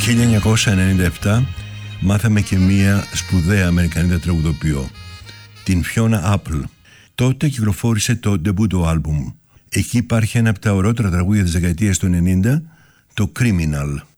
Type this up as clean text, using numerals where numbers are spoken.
1997 μάθαμε και μία σπουδαία Αμερικανίδα τραγουδοποιό, την Fiona Apple. Τότε κυκλοφόρησε το debut του άλμπουμ. Εκεί υπάρχει ένα από τα ωραιότερα τραγούδια της δεκαετίας του 90, το Criminal.